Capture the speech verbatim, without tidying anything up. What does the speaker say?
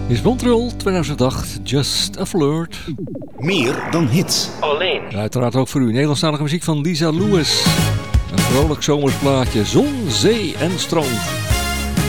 Is Montreal tweeduizend acht, Just a Flirt. Meer dan hits. Alleen. En uiteraard ook voor u Nederlandstalige muziek van Lisa Lewis. Een vrolijk zomersplaatje, zon, zee en strand.